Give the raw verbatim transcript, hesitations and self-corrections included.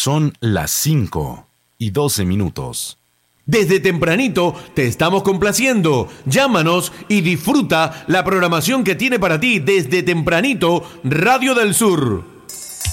Son las cinco y doce minutos. Desde tempranito te estamos complaciendo. Llámanos y disfruta la programación que tiene para ti desde tempranito Radio del Sur.